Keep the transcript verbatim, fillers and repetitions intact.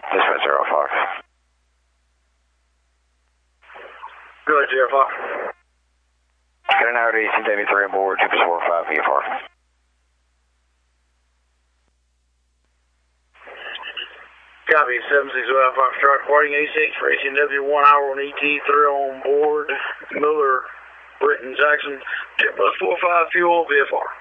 Dispatch zero five. Go ahead, zero five. Got an Audi eighteen W three on board, two four five V F R. Copy, seven six zero five Strike, departing eighty-six for eighteen W, one hour on E T, three on board, Miller, Britton, Jackson, ten plus four five fuel, V F R.